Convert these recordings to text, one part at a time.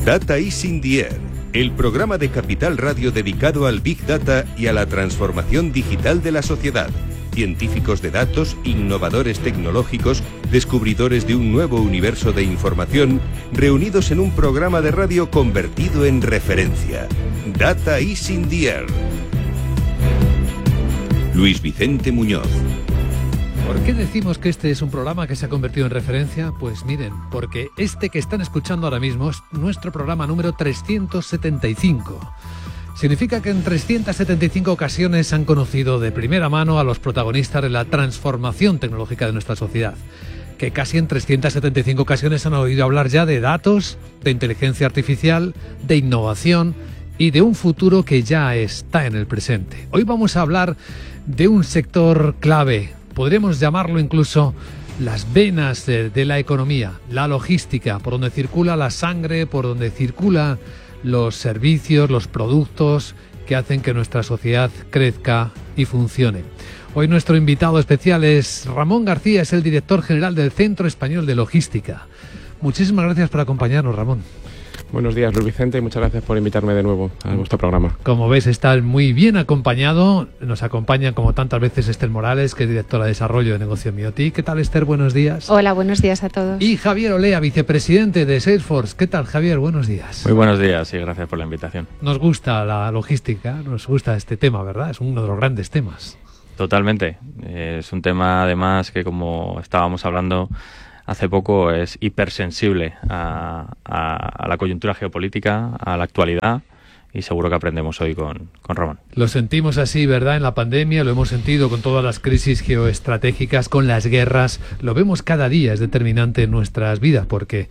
Data is in the Air, el programa de Capital Radio dedicado al Big Data y a la transformación digital de la sociedad. Científicos de datos, innovadores tecnológicos, descubridores de un nuevo universo de información, reunidos en un programa de radio convertido en referencia. Data is in the Air. Luis Vicente Muñoz. ¿Por qué decimos que este es un programa que se ha convertido en referencia? Pues miren, porque este que están escuchando ahora mismo es nuestro programa número 375. Significa que en 375 ocasiones han conocido de primera mano a los protagonistas de la transformación tecnológica de nuestra sociedad. Que casi en 375 ocasiones han oído hablar ya de datos, de inteligencia artificial, de innovación y de un futuro que ya está en el presente. Hoy vamos a hablar de un sector clave. Podríamos llamarlo incluso las venas de la economía, la logística, por donde circula la sangre, por donde circulan los servicios, los productos que hacen que nuestra sociedad crezca y funcione. Hoy nuestro invitado especial es Ramón García, es el director general del Centro Español de Logística. Muchísimas gracias por acompañarnos, Ramón. Buenos días, Luis Vicente, y muchas gracias por invitarme de nuevo a vuestro programa. Como ves, está muy bien acompañado. Nos acompaña, como tantas veces, Esther Morales, que es directora de Desarrollo de Negocio Mioti. ¿Qué tal, Esther? Buenos días. Hola, buenos días a todos. Y Javier Olea, vicepresidente de Salesforce. ¿Qué tal, Javier? Buenos días. Muy buenos días y gracias por la invitación. Nos gusta la logística, nos gusta este tema, ¿verdad? Es uno de los grandes temas. Totalmente. Es un tema, además, que como estábamos hablando hace poco, es hipersensible a la coyuntura geopolítica, a la actualidad, y seguro que aprendemos hoy con Ramón. Lo sentimos así, ¿verdad? En la pandemia lo hemos sentido con todas las crisis geoestratégicas, con las guerras. Lo vemos cada día, es determinante en nuestras vidas, porque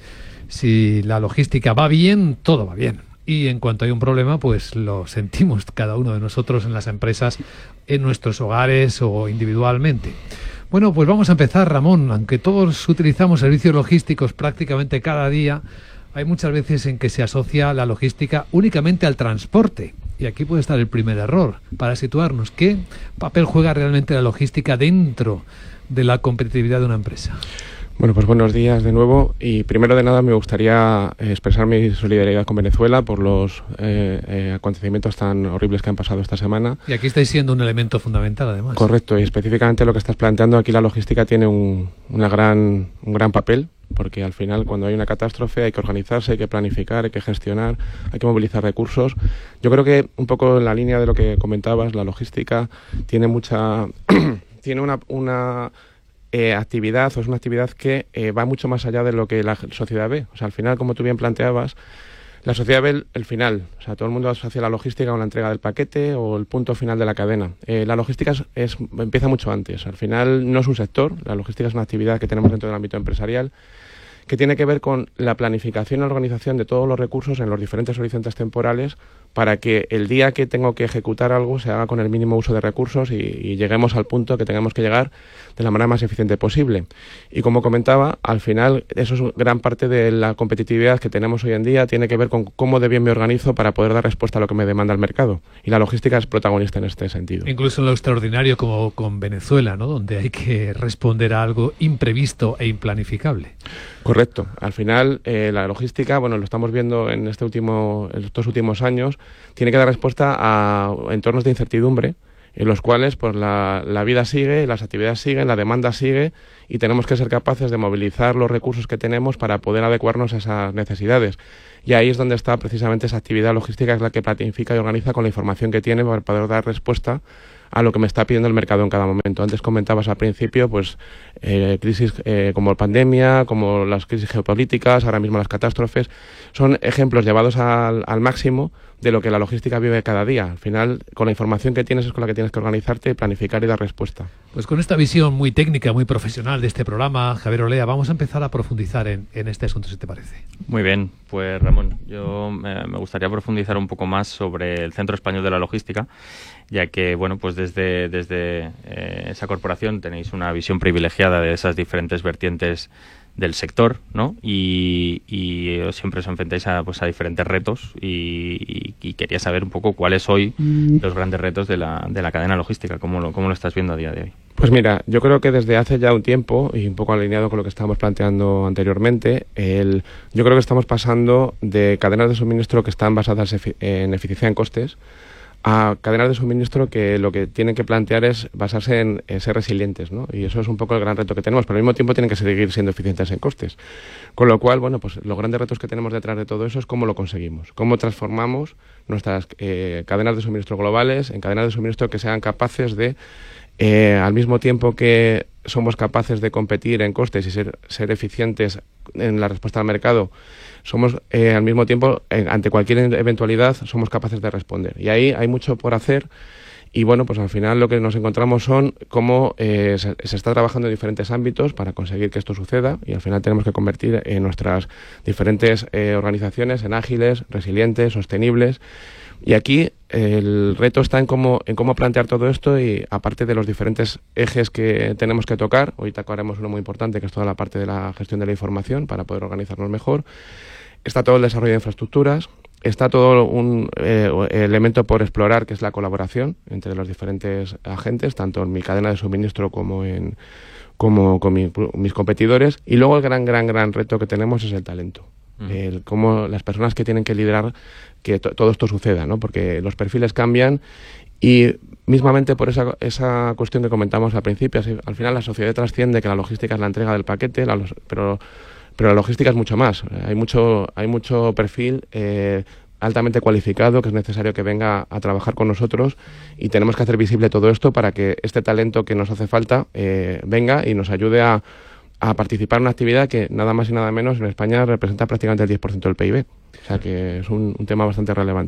si la logística va bien, todo va bien. Y en cuanto hay un problema, pues lo sentimos cada uno de nosotros en las empresas, en nuestros hogares o individualmente. Bueno, pues vamos a empezar, Ramón. Aunque todos utilizamos servicios logísticos prácticamente cada día, hay muchas veces en que se asocia la logística únicamente al transporte. Y aquí puede estar el primer error. Para situarnos, ¿qué papel juega realmente la logística dentro de la competitividad de una empresa? Bueno, pues buenos días de nuevo, y primero de nada me gustaría expresar mi solidaridad con Venezuela por los acontecimientos tan horribles que han pasado esta semana. Y aquí estáis siendo un elemento fundamental, además. Correcto, y específicamente lo que estás planteando aquí, la logística tiene un gran papel, porque al final cuando hay una catástrofe hay que organizarse, hay que planificar, hay que gestionar, hay que movilizar recursos. Yo creo que un poco en la línea de lo que comentabas, la logística tiene una actividad, o es una actividad que va mucho más allá de lo que la sociedad ve. O sea, al final, como tú bien planteabas, la sociedad ve el final. O sea, todo el mundo asocia la logística con la entrega del paquete o el punto final de la cadena. La logística empieza mucho antes. Al final no es un sector, la logística es una actividad que tenemos dentro del ámbito empresarial, que tiene que ver con la planificación y la organización de todos los recursos en los diferentes horizontes temporales para que el día que tengo que ejecutar algo se haga con el mínimo uso de recursos y lleguemos al punto que tengamos que llegar de la manera más eficiente posible. Y como comentaba, al final eso es gran parte de la competitividad que tenemos hoy en día, tiene que ver con cómo de bien me organizo para poder dar respuesta a lo que me demanda el mercado. Y la logística es protagonista en este sentido. Incluso en lo extraordinario como con Venezuela, ¿no? Donde hay que responder a algo imprevisto e implanificable. Correcto. Al final, la logística, bueno, lo estamos viendo en estos últimos años, tiene que dar respuesta a entornos de incertidumbre, en los cuales pues la vida sigue, las actividades siguen, la demanda sigue, y tenemos que ser capaces de movilizar los recursos que tenemos para poder adecuarnos a esas necesidades. Y ahí es donde está precisamente esa actividad logística, es la que planifica y organiza con la información que tiene para poder dar respuesta a lo que me está pidiendo el mercado en cada momento. Antes comentabas al principio, pues crisis como pandemia, como las crisis geopolíticas, ahora mismo las catástrofes, son ejemplos llevados al máximo de lo que la logística vive cada día. Al final, con la información que tienes es con la que tienes que organizarte, planificar y dar respuesta. Pues con esta visión muy técnica, muy profesional de este programa, Javier Olea, vamos a empezar a profundizar en este asunto, si te parece. Muy bien, pues Ramón, yo me gustaría profundizar un poco más sobre el Centro Español de la Logística, ya que, bueno, pues desde esa corporación tenéis una visión privilegiada de esas diferentes vertientes del sector, ¿no? Y siempre os enfrentáis a diferentes retos y quería saber un poco cuáles hoy los grandes retos de la cadena logística, cómo lo estás viendo a día de hoy. Pues mira, yo creo que desde hace ya un tiempo, y un poco alineado con lo que estábamos planteando anteriormente, yo creo que estamos pasando de cadenas de suministro que están basadas en eficiencia en costes a cadenas de suministro que lo que tienen que plantear es basarse en ser resilientes, ¿no? Y eso es un poco el gran reto que tenemos, pero al mismo tiempo tienen que seguir siendo eficientes en costes. Con lo cual, bueno, pues los grandes retos que tenemos detrás de todo eso es cómo lo conseguimos, cómo transformamos nuestras cadenas de suministro globales en cadenas de suministro que sean capaces de al mismo tiempo que somos capaces de competir en costes y ser eficientes en la respuesta al mercado, somos al mismo tiempo, ante cualquier eventualidad, somos capaces de responder. Y ahí hay mucho por hacer y bueno, pues al final lo que nos encontramos son cómo se está trabajando en diferentes ámbitos para conseguir que esto suceda y al final tenemos que convertir nuestras diferentes organizaciones en ágiles, resilientes, sostenibles. Y aquí el reto está en cómo plantear todo esto y aparte de los diferentes ejes que tenemos que tocar, hoy tocaremos uno muy importante que es toda la parte de la gestión de la información para poder organizarnos mejor, está todo el desarrollo de infraestructuras, está todo un elemento por explorar que es la colaboración entre los diferentes agentes, tanto en mi cadena de suministro como con mis competidores y luego el gran reto que tenemos es el talento. Cómo las personas que tienen que liderar que todo esto suceda, ¿no? Porque los perfiles cambian y mismamente por esa cuestión que comentamos al principio, al final la sociedad trasciende que la logística es la entrega del paquete, pero la logística es mucho más. Hay mucho perfil altamente cualificado que es necesario que venga a trabajar con nosotros y tenemos que hacer visible todo esto para que este talento que nos hace falta venga y nos ayude a participar en una actividad que nada más y nada menos en España representa prácticamente el 10% del PIB. O sea que es un tema bastante relevante.